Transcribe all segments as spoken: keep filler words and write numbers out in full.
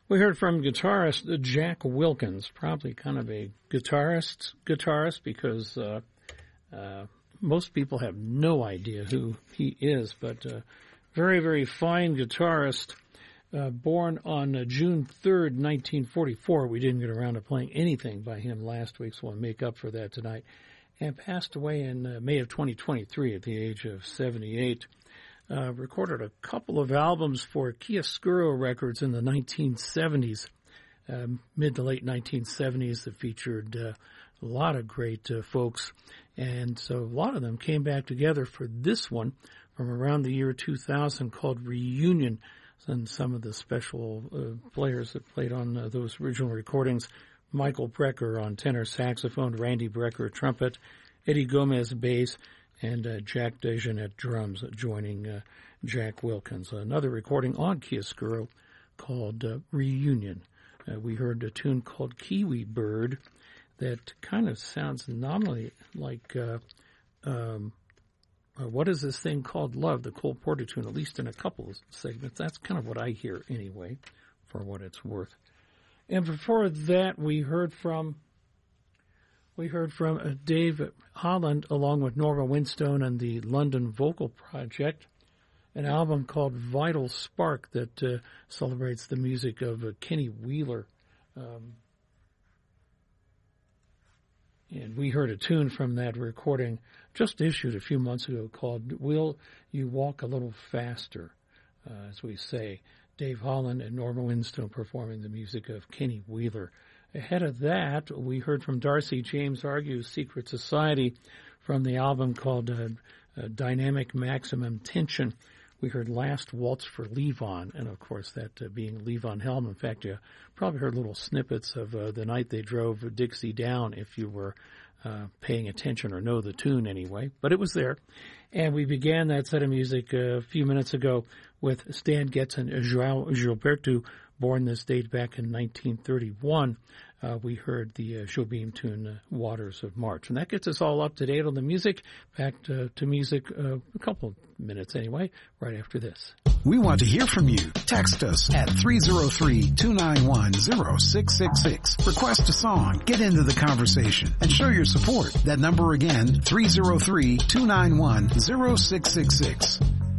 We heard from guitarist Jack Wilkins, probably kind of a guitarist guitarist because uh, uh, most people have no idea who he is, but uh, very, very fine guitarist, uh, born on uh, June third, nineteen forty-four. We didn't get around to playing anything by him last week, so I'll make up for that tonight, and passed away in uh, May of twenty twenty-three at the age of seventy-eight. Uh, recorded a couple of albums for Chiaroscuro Records in the nineteen seventies, um, mid to late nineteen seventies, that featured uh, a lot of great uh, folks. And so a lot of them came back together for this one from around the year two thousand called Reunion. And some of the special uh, players that played on uh, those original recordings, Michael Brecker on tenor saxophone, Randy Brecker trumpet, Eddie Gomez bass, and uh, Jack Dejonet drums, uh, joining uh, Jack Wilkins. Another recording on Chiaroscuro called uh, Reunion. Uh, we heard a tune called Kiwi Bird that kind of sounds nominally like, uh, um, uh, what is this thing called Love, the Cole Porter tune, at least in a couple of segments. That's kind of what I hear anyway, for what it's worth. And before that, we heard from We heard from uh, Dave Holland along with Norma Winstone and the London Vocal Project, an album called Vital Spark that uh, celebrates the music of uh, Kenny Wheeler. Um, and we heard a tune from that recording just issued a few months ago called Will You Walk a Little Faster, uh, as we say. Dave Holland and Norma Winstone performing the music of Kenny Wheeler. Ahead of that, we heard from Darcy James Argue's Secret Society from the album called uh, uh, Dynamic Maximum Tension. We heard Last Waltz for Levon, and of course that uh, being Levon Helm. In fact, you probably heard little snippets of uh, The Night They Drove Dixie Down if you were uh, paying attention or know the tune anyway, but it was there. And we began that set of music uh, a few minutes ago with Stan Getz and João Gilberto, born this date back in nineteen thirty-one. Uh, we heard the uh, Jobim tune, uh, Waters of March. And that gets us all up to date on the music. Back to, to music uh, a couple of minutes anyway, right after this. We want to hear from you. Text us at three oh three, two nine one, oh six six six. Request a song, get into the conversation, and show your support. That number again, three oh three, two nine one, oh six six six.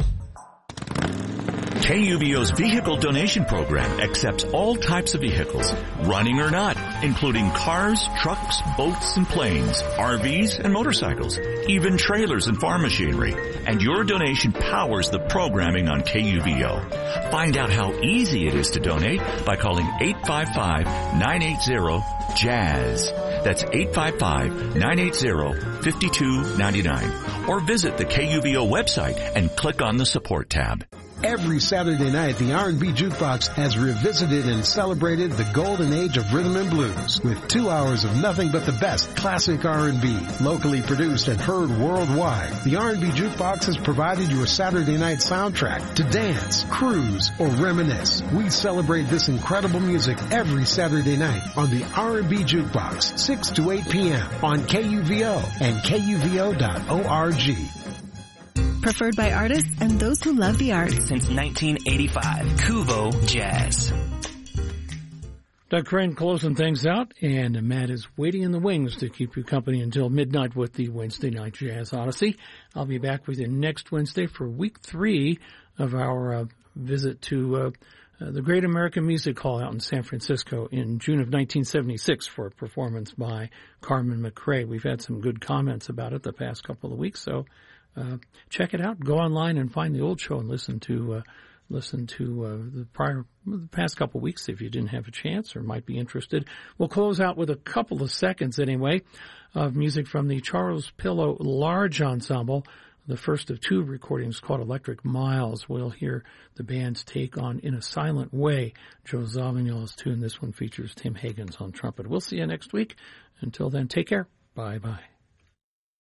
K U V O's vehicle donation program accepts all types of vehicles, running or not, including cars, trucks, boats, and planes, R Vs, and motorcycles, even trailers and farm machinery. And your donation powers the programming on K U V O. Find out how easy it is to donate by calling eight five five, nine eight zero, J A Z. That's eight five five, nine eight zero, five two nine nine. Or visit the K U V O website and click on the support tab. Every Saturday night, the R and B Jukebox has revisited and celebrated the golden age of rhythm and blues with two hours of nothing but the best classic R and B, locally produced and heard worldwide. The R and B Jukebox has provided you a Saturday night soundtrack to dance, cruise, or reminisce. We celebrate this incredible music every Saturday night on the R and B Jukebox, six to eight p.m. on K U V O and K U V O dot org. Preferred by artists and those who love the arts. Since nineteen eighty-five, Kuvo Jazz. Doug Crane closing things out, and Matt is waiting in the wings to keep you company until midnight with the Wednesday Night Jazz Odyssey. I'll be back with you next Wednesday for week three of our uh, visit to uh, uh, the Great American Music Hall out in San Francisco in June of nineteen seventy-six for a performance by Carmen McRae. We've had some good comments about it the past couple of weeks, so Uh, check it out. Go online and find the old show and listen to uh, listen to uh, the prior the past couple of weeks if you didn't have a chance or might be interested. We'll close out with a couple of seconds anyway of music from the Charles Pillow Large Ensemble, the first of two recordings called Electric Miles. We'll hear the band's take on In a Silent Way, Joe Zawinul's tune. This one features Tim Higgins on trumpet. We'll see you next week. Until then, take care. Bye-bye.